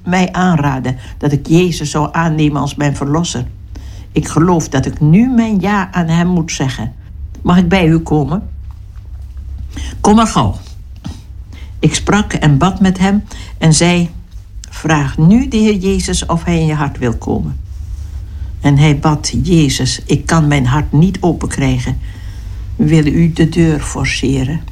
mij aanraadde dat ik Jezus zou aannemen als mijn verlosser. Ik geloof dat ik nu mijn ja aan hem moet zeggen. Mag ik bij u komen? Kom maar gauw. Ik sprak en bad met hem en zei: vraag nu de Heer Jezus of hij in je hart wil komen. En hij bad: Jezus, ik kan mijn hart niet openkrijgen. Wil u de deur forceren?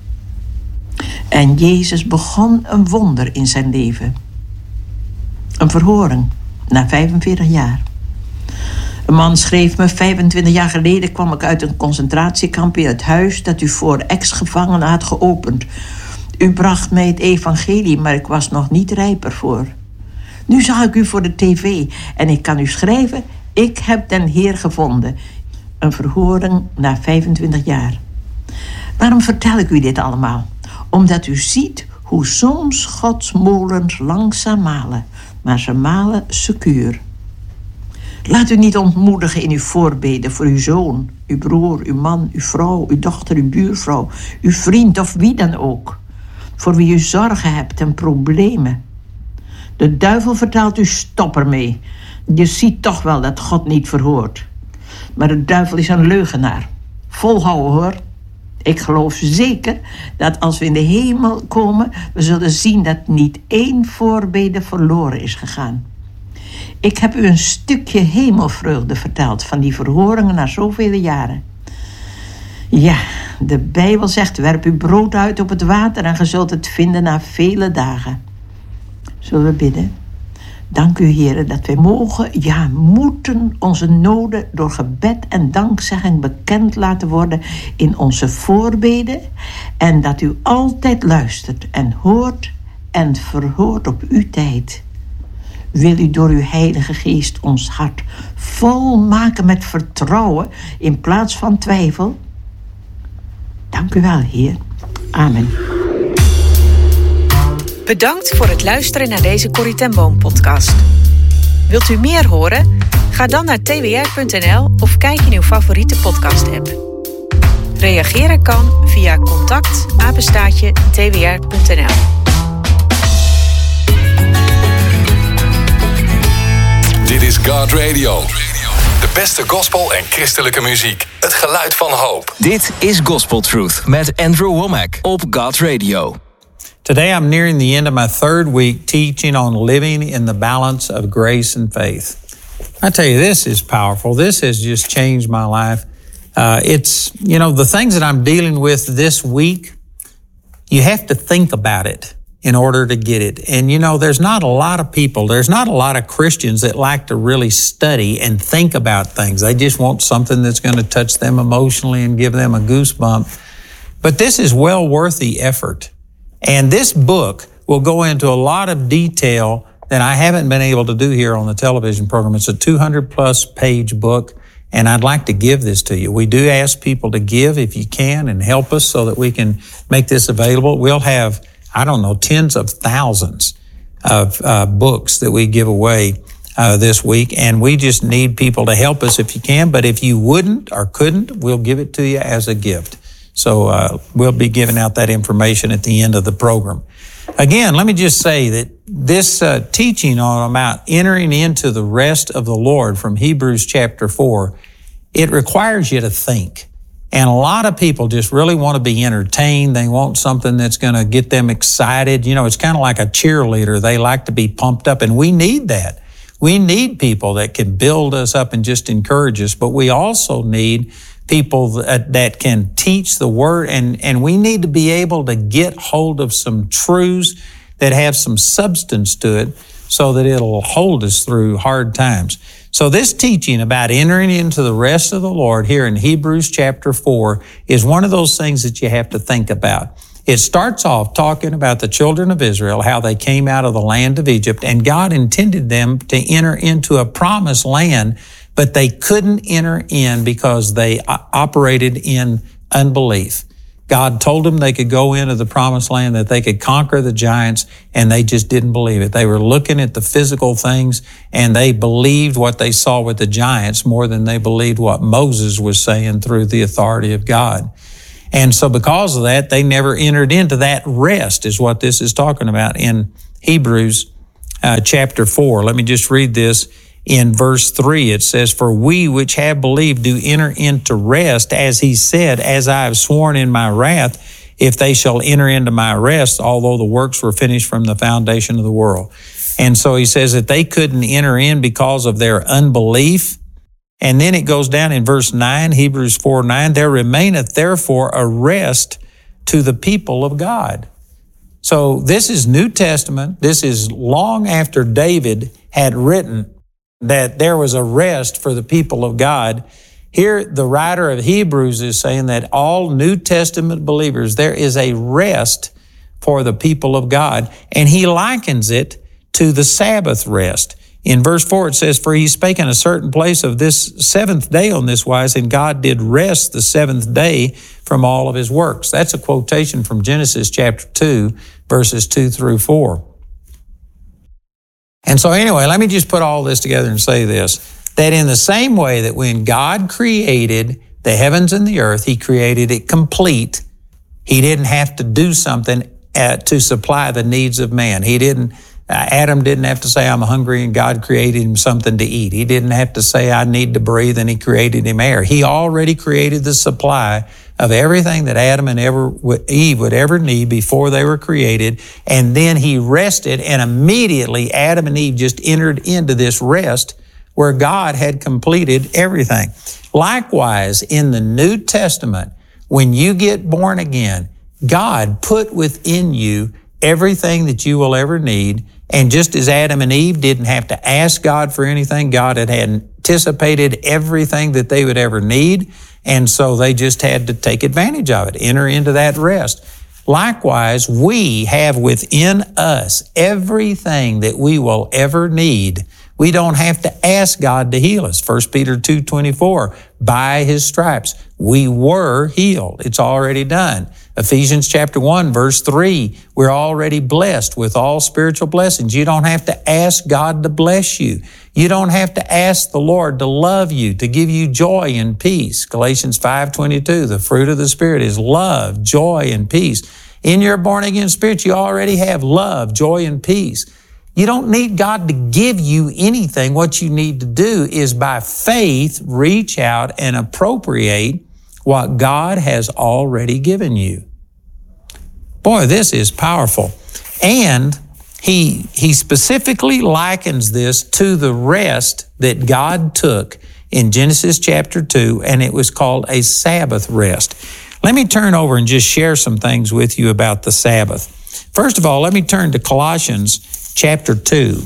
En Jezus begon een wonder in zijn leven. Een verhoring na 45 jaar. Een man schreef me: 25 jaar geleden kwam ik uit een concentratiekamp in het huis dat u voor ex-gevangenen had geopend. U bracht mij het evangelie, maar ik was nog niet rijp ervoor. Nu zag ik u voor de tv en ik kan u schrijven: ik heb den Heer gevonden. Een verhoring na 25 jaar. Waarom vertel ik u dit allemaal? Omdat u ziet hoe soms Gods molens langzaam malen, maar ze malen secuur. Laat u niet ontmoedigen in uw voorbeden voor uw zoon, uw broer, uw man, uw vrouw, uw dochter, uw buurvrouw, uw vriend of wie dan ook. Voor wie u zorgen hebt en problemen. De duivel vertelt u: stop ermee. Je ziet toch wel dat God niet verhoort. Maar de duivel is een leugenaar. Volhouden hoor. Ik geloof zeker dat als we in de hemel komen, we zullen zien dat niet één voorbede verloren is gegaan. Ik heb u een stukje hemelvreugde verteld van die verhoringen na zoveel jaren. Ja, de Bijbel zegt: werp uw brood uit op het water en ge zult het vinden na vele dagen. Zullen we bidden? Dank u, Heere, dat wij moeten onze noden door gebed en dankzegging bekend laten worden in onze voorbeden. En dat u altijd luistert en hoort en verhoort op uw tijd. Wil u door uw Heilige Geest ons hart vol maken met vertrouwen in plaats van twijfel? Dank u wel, Heer. Amen. Bedankt voor het luisteren naar deze Corrie ten Boom podcast. Wilt u meer horen? Ga dan naar twr.nl of kijk in uw favoriete podcast-app. Reageren kan via contact@twr.nl. Dit is God Radio. De beste gospel en christelijke muziek. Het geluid van hoop. Dit is Gospel Truth met Andrew Womack op God Radio. Today I'm nearing the end of my third week teaching on living in the balance of grace and faith. I tell you, this is powerful. This has just changed my life. It's, the things that I'm dealing with this week, you have to think about it in order to get it. And, there's not a lot of people, there's not a lot of Christians that like to really study and think about things. They just want something that's going to touch them emotionally and give them a goosebump. But this is well worth the effort. And this book will go into a lot of detail that I haven't been able to do here on the television program. It's a 200-plus page book, and I'd like to give this to you. We do ask people to give if you can and help us so that we can make this available. We'll have, tens of thousands of books that we give away this week, and we just need people to help us if you can. But if you wouldn't or couldn't, we'll give it to you as a gift. So we'll be giving out that information at the end of the program. Again, let me just say that this teaching about entering into the rest of the Lord from Hebrews chapter 4, it requires you to think. And a lot of people just really want to be entertained. They want something that's going to get them excited. It's kind of like a cheerleader. They like to be pumped up, and we need that. We need people that can build us up and just encourage us, but we also need people that can teach the word, and we need to be able to get hold of some truths that have some substance to it so that it'll hold us through hard times. So this teaching about entering into the rest of the Lord here in Hebrews chapter 4 is one of those things that you have to think about. It starts off talking about the children of Israel, how they came out of the land of Egypt, and God intended them to enter into a promised land, but they couldn't enter in because they operated in unbelief. God told them they could go into the promised land, that they could conquer the giants, and they just didn't believe it. They were looking at the physical things, and they believed what they saw with the giants more than they believed what Moses was saying through the authority of God. And so because of that, they never entered into that rest, is what this is talking about in Hebrews chapter 4. Let me just read this. In verse 3, it says, "For we which have believed do enter into rest, as he said, as I have sworn in my wrath, if they shall enter into my rest, although the works were finished from the foundation of the world." And so he says that they couldn't enter in because of their unbelief. And then it goes down in verse 9, Hebrews 4:9, "There remaineth therefore a rest to the people of God." So this is New Testament. This is long after David had written that there was a rest for the people of God. Here, the writer of Hebrews is saying that all New Testament believers, there is a rest for the people of God. And he likens it to the Sabbath rest. In verse 4, it says, "For he spake in a certain place of this seventh day on this wise, and God did rest the seventh day from all of his works." That's a quotation from Genesis chapter 2, verses 2 through 4. And so anyway, let me just put all this together and say this, that in the same way that when God created the heavens and the earth, he created it complete. He didn't have to do something to supply the needs of man. Adam didn't have to say, "I'm hungry," and God created him something to eat. He didn't have to say, "I need to breathe," and he created him air. He already created the supply of everything that Adam and Eve would ever need before they were created. And then he rested, and immediately Adam and Eve just entered into this rest where God had completed everything. Likewise, in the New Testament, when you get born again, God put within you everything that you will ever need. And just as Adam and Eve didn't have to ask God for anything, God had anticipated everything that they would ever need. And so they just had to take advantage of it, enter into that rest. Likewise, we have within us everything that we will ever need. We don't have to ask God to heal us. 1 Peter 2:24, by his stripes, we were healed. It's already done. Ephesians chapter 1, verse 3, we're already blessed with all spiritual blessings. You don't have to ask God to bless you. You don't have to ask the Lord to love you, to give you joy and peace. Galatians 5:22, the fruit of the Spirit is love, joy, and peace. In your born-again spirit, you already have love, joy, and peace. You don't need God to give you anything. What you need to do is by faith reach out and appropriate what God has already given you. Boy, this is powerful. And he specifically likens this to the rest that God took in Genesis chapter 2, and it was called a Sabbath rest. Let me turn over and just share some things with you about the Sabbath. First of all, let me turn to Colossians chapter 2.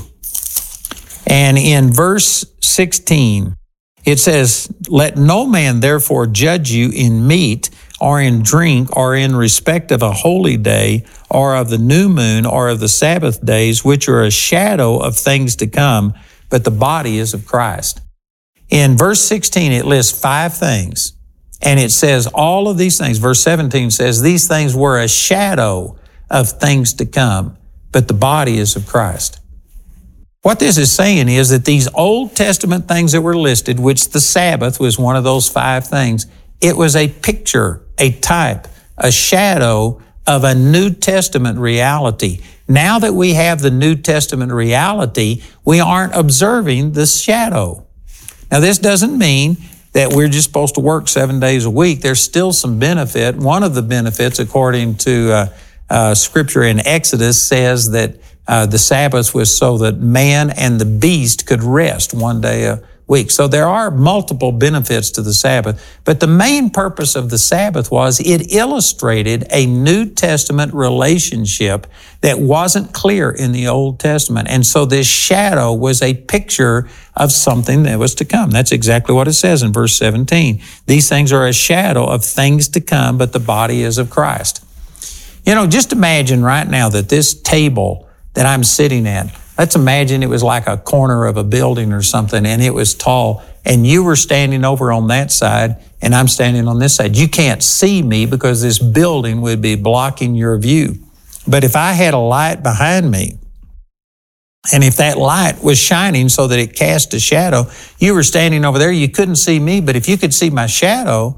And in verse 16, it says, "Let no man therefore judge you in meat or in drink or in respect of a holy day or of the new moon or of the Sabbath days, which are a shadow of things to come, but the body is of Christ." In verse 16, it lists 5 things. And it says all of these things. Verse 17 says these things were a shadow of things to come, but the body is of Christ. What this is saying is that these Old Testament things that were listed, which the Sabbath was one of those 5 things, it was a picture, a type, a shadow of a New Testament reality. Now that we have the New Testament reality, we aren't observing the shadow. Now, this doesn't mean that we're just supposed to work 7 days a week. There's still some benefit. One of the benefits, according to Scripture in Exodus, says that the Sabbath was so that man and the beast could rest 1 day a week. So there are multiple benefits to the Sabbath, but the main purpose of the Sabbath was it illustrated a New Testament relationship that wasn't clear in the Old Testament. And so this shadow was a picture of something that was to come. That's exactly what it says in verse 17. These things are a shadow of things to come, but the body is of Christ. You know, just imagine right now that this table that I'm sitting at, let's imagine it was like a corner of a building or something, and it was tall, and you were standing over on that side, and I'm standing on this side. You can't see me because this building would be blocking your view. But if I had a light behind me, and if that light was shining so that it cast a shadow, you were standing over there, you couldn't see me, but if you could see my shadow,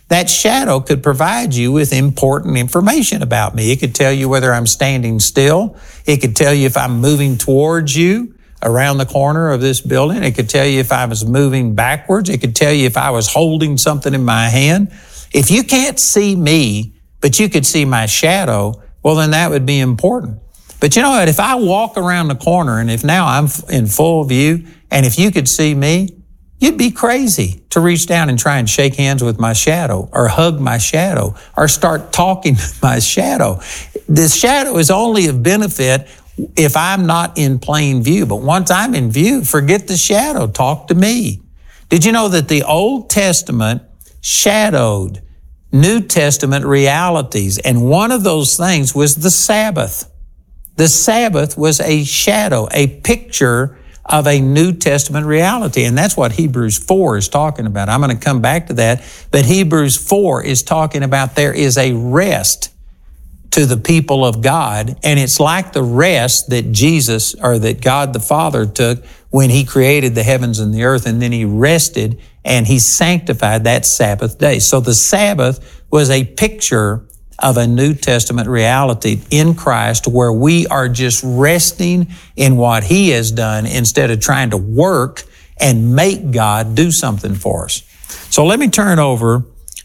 That shadow could provide you with important information about me. It could tell you whether I'm standing still. It could tell you if I'm moving towards you around the corner of this building. It could tell you if I was moving backwards. It could tell you if I was holding something in my hand. If you can't see me, but you could see my shadow, well, then that would be important. But you know what? If I walk around the corner and if now I'm in full view and if you could see me, you'd be crazy to reach down and try and shake hands with my shadow or hug my shadow or start talking to my shadow. The shadow is only of benefit if I'm not in plain view. But once I'm in view, forget the shadow. Talk to me. Did you know that the Old Testament shadowed New Testament realities? And one of those things was the Sabbath. The Sabbath was a shadow, a picture of a New Testament reality. And that's what Hebrews 4 is talking about. I'm going to come back to that. But Hebrews 4 is talking about there is a rest to the people of God. And it's like the rest that Jesus or that God the Father took when He created the heavens and the earth. And then He rested and He sanctified that Sabbath day. So the Sabbath was a picture of a New Testament reality in Christ where we are just resting in what He has done instead of trying to work and make God do something for us. So let me turn over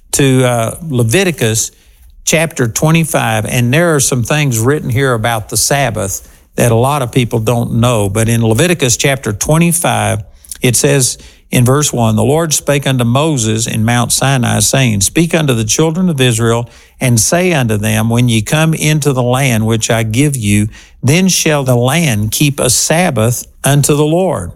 to Leviticus chapter 25, and there are some things written here about the Sabbath that a lot of people don't know. But in Leviticus chapter 25, it says in verse 1, the Lord spake unto Moses in Mount Sinai, saying, Speak unto the children of Israel, and say unto them, When ye come into the land which I give you, then shall the land keep a Sabbath unto the Lord.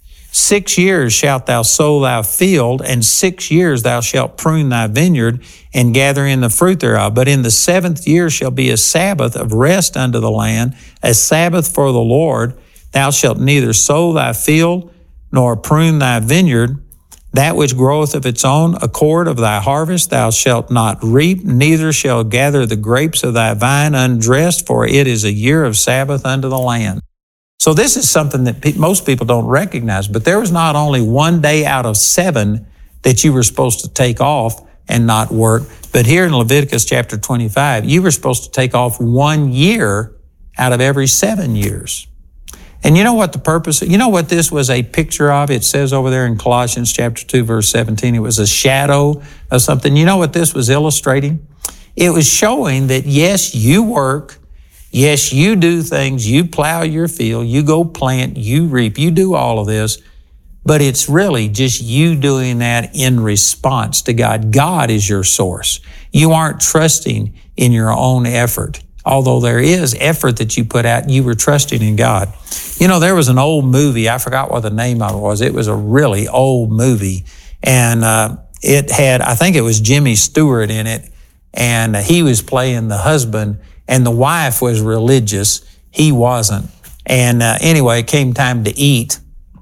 6 years shalt thou sow thy field, and 6 years thou shalt prune thy vineyard, and gather in the fruit thereof. But in the 7th year shall be a Sabbath of rest unto the land, a Sabbath for the Lord. Thou shalt neither sow thy field, nor prune thy vineyard. That which groweth of its own accord of thy harvest thou shalt not reap, neither shall gather the grapes of thy vine undressed, for it is a year of Sabbath unto the land. So this is something that most people don't recognize, but there was not only one day out of 7 that you were supposed to take off and not work, but here in Leviticus chapter 25, you were supposed to take off 1 year out of every 7 years. And you know what the purpose, you know what this was a picture of? It says over there in Colossians chapter 2, verse 17, it was a shadow of something. You know what this was illustrating? It was showing that yes, you work, yes, you do things, you plow your field, you go plant, you reap, you do all of this, but it's really just you doing that in response to God. God is your source. You aren't trusting in your own effort. Although there is effort that you put out, you were trusting in God. You know, there was an old movie, I forgot what the name of it was. It was a really old movie, and it had, I think it was Jimmy Stewart in it, and he was playing the husband, and the wife was religious. He wasn't. And anyway, it came time to eat,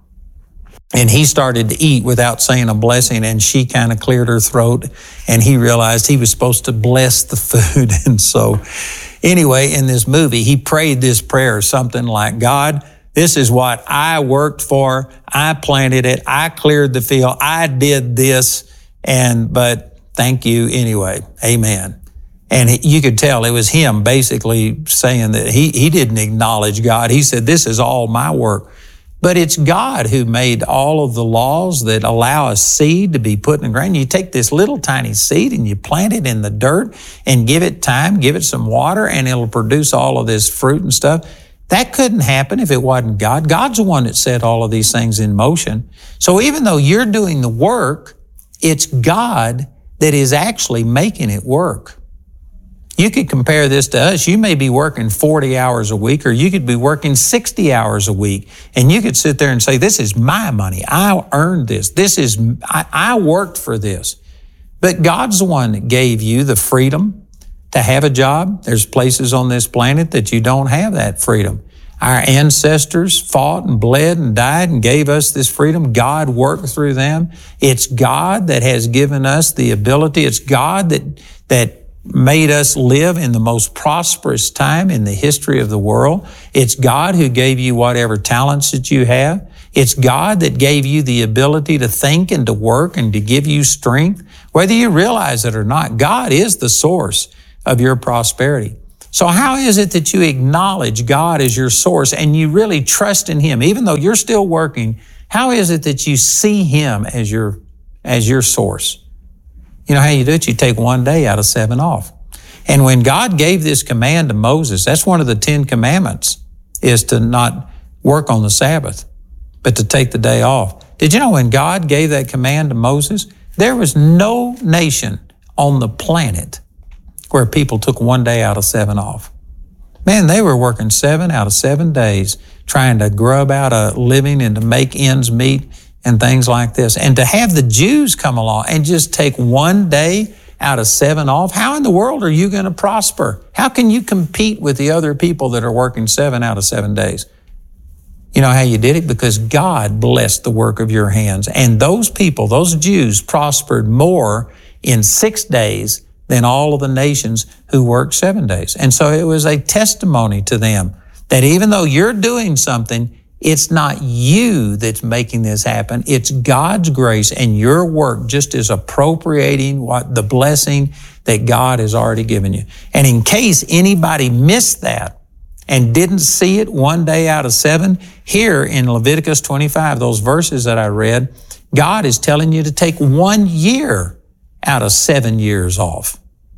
and he started to eat without saying a blessing, and she kind of cleared her throat, and he realized he was supposed to bless the food. And so anyway, in this movie, he prayed this prayer, something like, God, this is what I worked for. I planted it. I cleared the field. I did this, but thank you anyway. Amen. And you could tell it was him basically saying that he didn't acknowledge God. He said, this is all my work. But it's God who made all of the laws that allow a seed to be put in the ground. You take this little tiny seed and you plant it in the dirt and give it time, give it some water, and it'll produce all of this fruit and stuff. That couldn't happen if it wasn't God. God's the one that set all of these things in motion. So even though you're doing the work, it's God that is actually making it work. You could compare this to us. You may be working 40 hours a week, or you could be working 60 hours a week, and you could sit there and say, this is my money. I earned this. I worked for this. But God's the one that gave you the freedom to have a job. There's places on this planet that you don't have that freedom. Our ancestors fought and bled and died and gave us this freedom. God worked through them. It's God that has given us the ability. It's God that made us live in the most prosperous time in the history of the world. It's God who gave you whatever talents that you have. It's God that gave you the ability to think and to work and to give you strength. Whether you realize it or not, God is the source of your prosperity. So how is it that you acknowledge God as your source and you really trust in Him? Even though you're still working, how is it that you see Him as your source? You know how you do it? You take one day out of 7 off. And when God gave this command to Moses, that's one of the 10 commandments, is to not work on the Sabbath, but to take the day off. Did you know when God gave that command to Moses, there was no nation on the planet where people took one day out of 7 off. Man, they were working 7 out of 7 days trying to grub out a living and to make ends meet and things like this. And to have the Jews come along and just take one day out of 7 off, how in the world are you going to prosper? How can you compete with the other people that are working 7 out of 7 days? You know how you did it? Because God blessed the work of your hands. And those people, those Jews, prospered more in 6 days than all of the nations who worked 7 days. And so it was a testimony to them that even though you're doing something, it's not you that's making this happen. It's God's grace, and your work just is appropriating the blessing that God has already given you. And in case anybody missed that and didn't see it one day out of 7, here in Leviticus 25, those verses that I read, God is telling you to take 1 year out of 7 years off.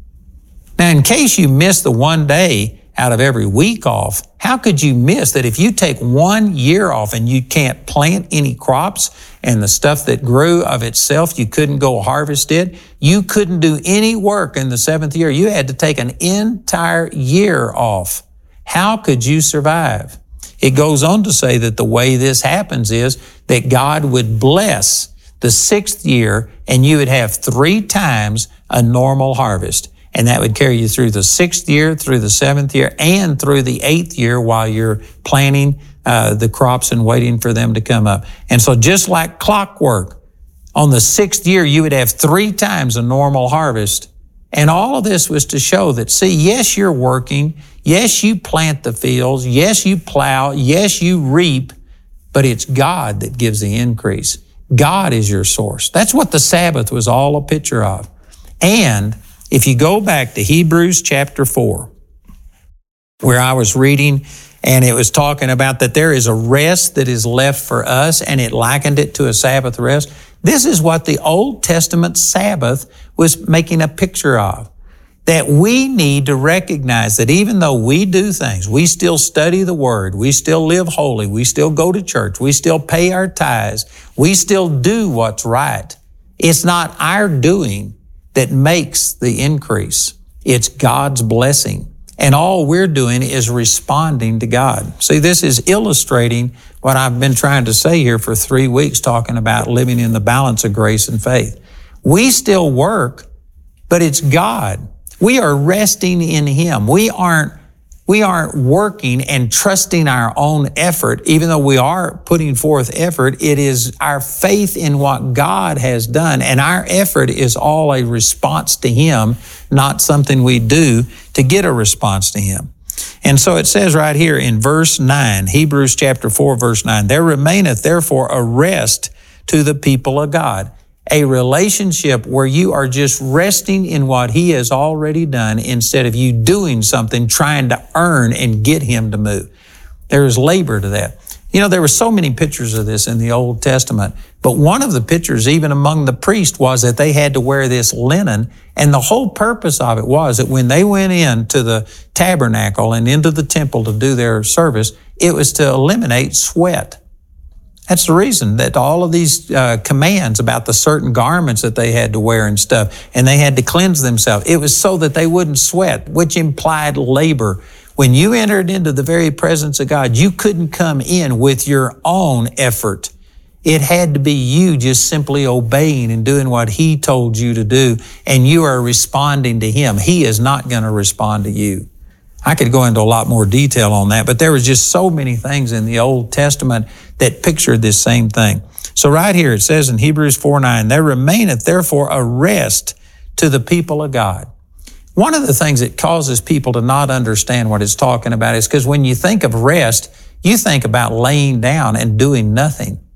Now, in case you miss the 1 day out of every week off, how could you miss that if you take 1 year off and you can't plant any crops and the stuff that grew of itself, you couldn't go harvest it, you couldn't do any work in the 7th year. You had to take an entire year off. How could you survive? It goes on to say that the way this happens is that God would bless the 6th year and you would have 3 times a normal harvest. And that would carry you through the 6th year, through the 7th year, and through the 8th year while you're planting the crops and waiting for them to come up. And so just like clockwork, on the 6th year, you would have 3 times a normal harvest. And all of this was to show that, see, yes, you're working. Yes, you plant the fields. Yes, you plow. Yes, you reap. But it's God that gives the increase. God is your source. That's what the Sabbath was all a picture of. And if you go back to Hebrews chapter 4, where I was reading, and it was talking about that there is a rest that is left for us, and it likened it to a Sabbath rest. This is what the Old Testament Sabbath was making a picture of. That we need to recognize that even though we do things, we still study the Word, we still live holy, we still go to church, we still pay our tithes, we still do what's right. It's not our doing that makes the increase. It's God's blessing. And all we're doing is responding to God. See, this is illustrating what I've been trying to say here for 3 weeks, talking about living in the balance of grace and faith. We still work, but it's God. We are resting in Him. We aren't working and trusting our own effort. Even though we are putting forth effort, it is our faith in what God has done. And our effort is all a response to Him, not something we do to get a response to Him. And so it says right here in verse 9, Hebrews chapter 4, verse 9, there remaineth therefore a rest to the people of God. A relationship where you are just resting in what He has already done instead of you doing something, trying to earn and get Him to move. There is labor to that. You know, there were so many pictures of this in the Old Testament, but one of the pictures, even among the priests, was that they had to wear this linen, and the whole purpose of it was that when they went into the tabernacle and into the temple to do their service, it was to eliminate sweat. That's the reason that all of these commands about the certain garments that they had to wear and stuff, and they had to cleanse themselves. It was so that they wouldn't sweat, which implied labor. When you entered into the very presence of God, you couldn't come in with your own effort. It had to be you just simply obeying and doing what He told you to do, and you are responding to Him. He is not going to respond to you. I could go into a lot more detail on that, but there was just so many things in the Old Testament that pictured this same thing. So right here it says in Hebrews 4:9, there remaineth therefore a rest to the people of God. One of the things that causes people to not understand what it's talking about is because when you think of rest, you think about laying down and doing nothing.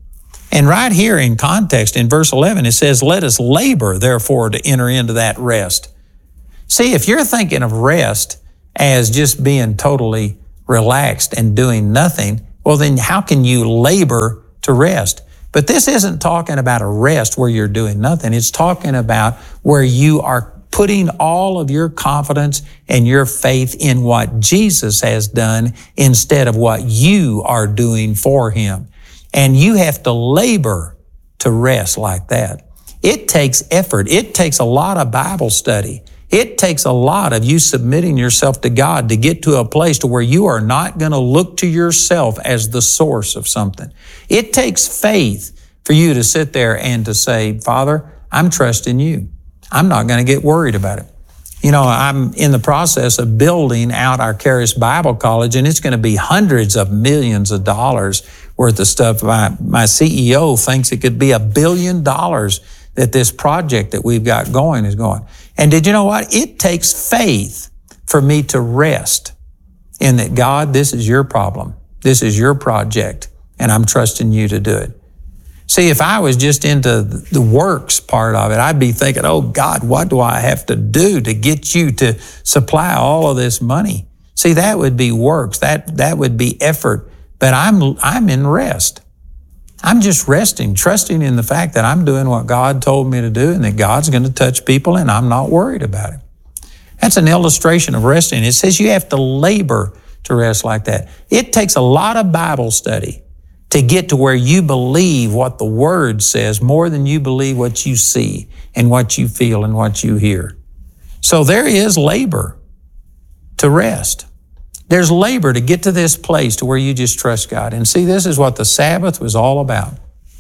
And right here in context, in verse 11, it says, let us labor, therefore, to enter into that rest. See, if you're thinking of rest as just being totally relaxed and doing nothing, well, then how can you labor to rest? But this isn't talking about a rest where you're doing nothing. It's talking about where you are putting all of your confidence and your faith in what Jesus has done instead of what you are doing for Him. And you have to labor to rest like that. It takes effort. It takes a lot of Bible study. It takes a lot of you submitting yourself to God to get to a place to where you are not going to look to yourself as the source of something. It takes faith for you to sit there and to say, Father, I'm trusting you. I'm not going to get worried about it. You know, I'm in the process of building out our Charis Bible College, and it's going to be hundreds of millions of dollars worth of stuff. My CEO thinks it could be $1 billion that this project that we've got going is going. And did you know what? It takes faith for me to rest in that, God, this is your problem. This is your project, and I'm trusting you to do it. See, if I was just into the works part of it, I'd be thinking, oh, God, what do I have to do to get you to supply all of this money? See, that would be works. That would be effort. But I'm in rest. I'm just resting, trusting in the fact that I'm doing what God told me to do and that God's going to touch people and I'm not worried about it. That's an illustration of resting. It says you have to labor to rest like that. It takes a lot of Bible study to get to where you believe what the Word says more than you believe what you see and what you feel and what you hear. So there is labor to rest. There's labor to get to this place to where you just trust God. And see, this is what the Sabbath was all about.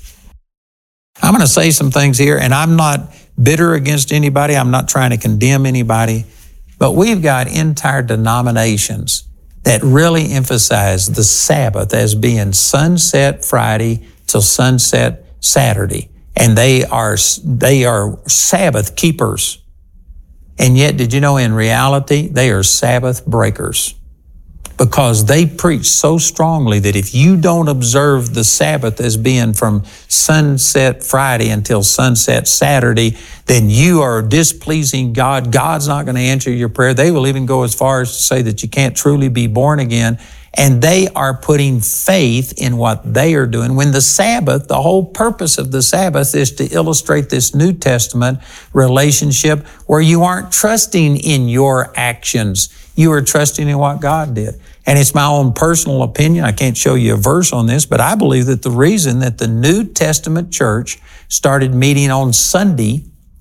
I'm going to say some things here, and I'm not bitter against anybody. I'm not trying to condemn anybody. But we've got entire denominations that really emphasize the Sabbath as being sunset Friday till sunset Saturday. And they are Sabbath keepers. And yet, did you know in reality, they are Sabbath breakers? Because they preach so strongly that if you don't observe the Sabbath as being from sunset Friday until sunset Saturday, then you are displeasing God. God's not going to answer your prayer. They will even go as far as to say that you can't truly be born again. And they are putting faith in what they are doing. When the Sabbath, the whole purpose of the Sabbath is to illustrate this New Testament relationship where you aren't trusting in your actions. You are trusting in what God did. And it's my own personal opinion. I can't show you a verse on this, but I believe that the reason that the New Testament church started meeting on Sunday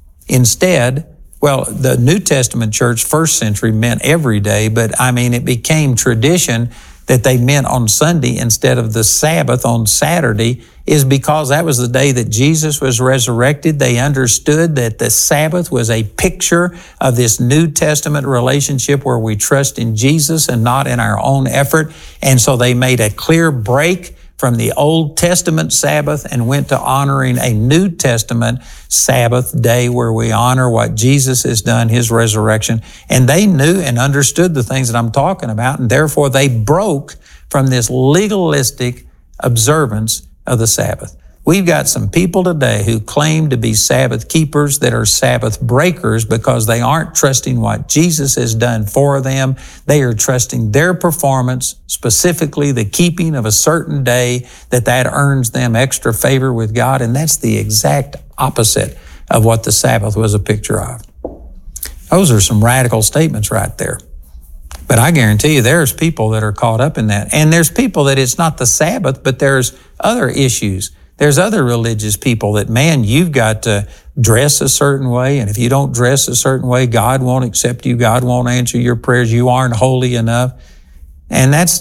instead, well, the New Testament church, first century, meant every day, but I mean, it became tradition that they meant on Sunday instead of the Sabbath on Saturday, is because that was the day that Jesus was resurrected. They understood that the Sabbath was a picture of this New Testament relationship where we trust in Jesus and not in our own effort. And so they made a clear break from the Old Testament Sabbath and went to honoring a New Testament Sabbath day where we honor what Jesus has done, His resurrection. And they knew and understood the things that I'm talking about, and therefore they broke from this legalistic observance of the Sabbath. We've got some people today who claim to be Sabbath keepers that are Sabbath breakers because they aren't trusting what Jesus has done for them. They are trusting their performance, specifically the keeping of a certain day, that earns them extra favor with God. And that's the exact opposite of what the Sabbath was a picture of. Those are some radical statements right there. But I guarantee you there's people that are caught up in that. And there's people that it's not the Sabbath, but there's other issues. There's other religious people that, man, you've got to dress a certain way. And if you don't dress a certain way, God won't accept you. God won't answer your prayers. You aren't holy enough. And that's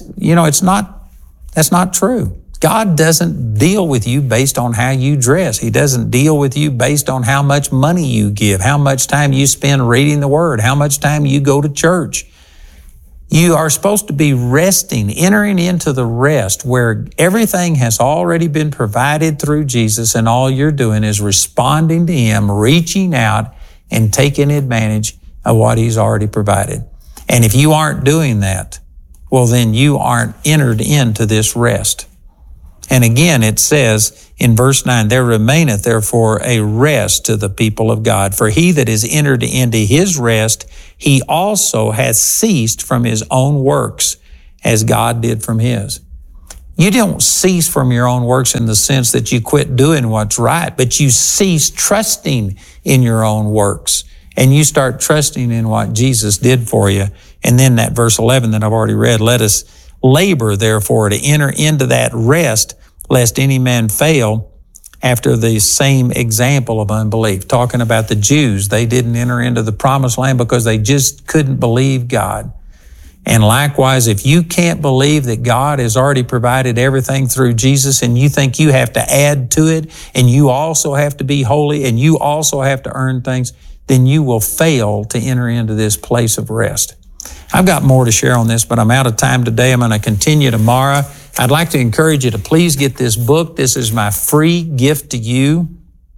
not true. God doesn't deal with you based on how you dress. He doesn't deal with you based on how much money you give, how much time you spend reading the Word, how much time you go to church. You are supposed to be resting, entering into the rest where everything has already been provided through Jesus, and all you're doing is responding to Him, reaching out and taking advantage of what He's already provided. And if you aren't doing that, well, then you aren't entered into this rest. And again, it says in verse 9, there remaineth therefore a rest to the people of God. For he that is entered into his rest, he also has ceased from his own works, as God did from his. You don't cease from your own works in the sense that you quit doing what's right, but you cease trusting in your own works, and you start trusting in what Jesus did for you. And then that verse 11 that I've already read, let us labor, therefore, to enter into that rest, lest any man fail after the same example of unbelief. Talking about the Jews, they didn't enter into the promised land because they just couldn't believe God. And likewise, if you can't believe that God has already provided everything through Jesus and you think you have to add to it and you also have to be holy and you also have to earn things, then you will fail to enter into this place of rest. I've got more to share on this, but I'm out of time today. I'm going to continue tomorrow. I'd like to encourage you to please get this book. This is my free gift to you.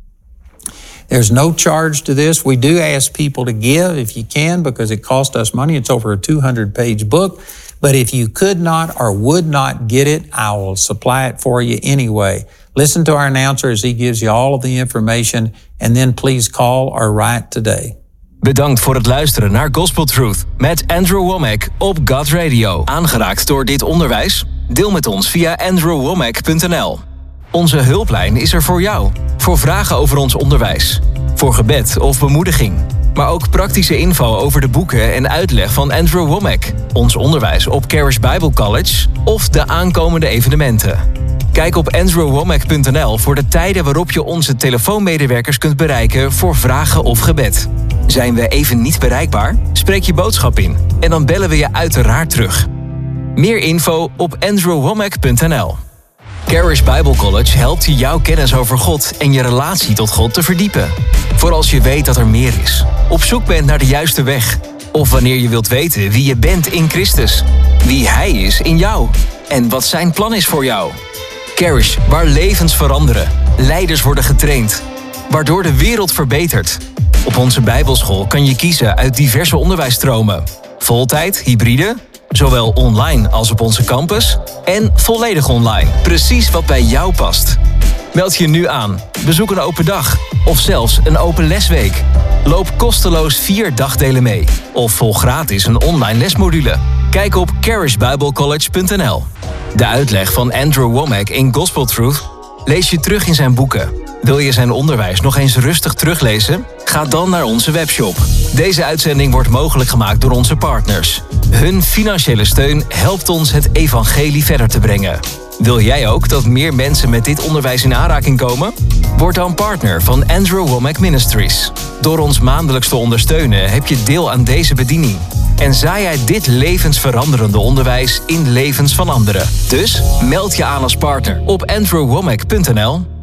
There's no charge to this. We do ask people to give if you can because it costs us money. It's over a 200-page book. But if you could not or would not get it, I will supply it for you anyway. Listen to our announcer as he gives you all of the information, and then please call or write today. Bedankt voor het luisteren naar Gospel Truth met Andrew Wommack op God Radio. Aangeraakt door dit onderwijs? Deel met ons via andrewwommack.nl. Onze hulplijn is er voor jou. Voor vragen over ons onderwijs. Voor gebed of bemoediging. Maar ook praktische info over de boeken en uitleg van Andrew Wommack. Ons onderwijs op Charis Bible College of de aankomende evenementen. Kijk op andrewwommack.nl voor de tijden waarop je onze telefoonmedewerkers kunt bereiken voor vragen of gebed. Zijn we even niet bereikbaar? Spreek je boodschap in en dan bellen we je uiteraard terug. Meer info op andrewwommack.nl. Charis Bible College helpt je jouw kennis over God en je relatie tot God te verdiepen. Voor als je weet dat er meer is, op zoek bent naar de juiste weg, of wanneer je wilt weten wie je bent in Christus, wie Hij is in jou en wat Zijn plan is voor jou. Charis, waar levens veranderen, leiders worden getraind, waardoor de wereld verbetert. Op onze Bijbelschool kan je kiezen uit diverse onderwijsstromen. Voltijd, hybride, zowel online als op onze campus en volledig online. Precies wat bij jou past. Meld je nu aan, bezoek een open dag of zelfs een open lesweek. Loop kosteloos 4 dagdelen mee of volg gratis een online lesmodule. Kijk op charisbiblecollege.nl. De uitleg van Andrew Wommack in Gospel Truth lees je terug in zijn boeken. Wil je zijn onderwijs nog eens rustig teruglezen? Ga dan naar onze webshop. Deze uitzending wordt mogelijk gemaakt door onze partners. Hun financiële steun helpt ons het evangelie verder te brengen. Wil jij ook dat meer mensen met dit onderwijs in aanraking komen? Word dan partner van Andrew Wommack Ministries. Door ons maandelijks te ondersteunen heb je deel aan deze bediening. En zaai jij dit levensveranderende onderwijs in levens van anderen. Dus meld je aan als partner op andrewwommack.nl.